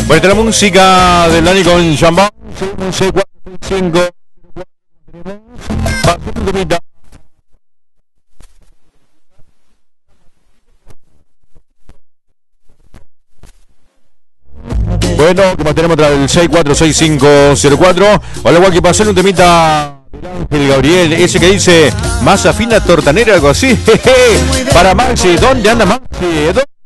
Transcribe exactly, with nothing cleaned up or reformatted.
Bueno, la música del Dani con Jambón. seis cuatro seis cinco. Bueno, que mantenemos tras el seis cuatro seis cinco cero cuatro. Hola, igual que pasó un temita del Gabriel, ese que dice masa fina tortanera, algo así. Para Maxi, ¿dónde anda Maxi? ¿Dónde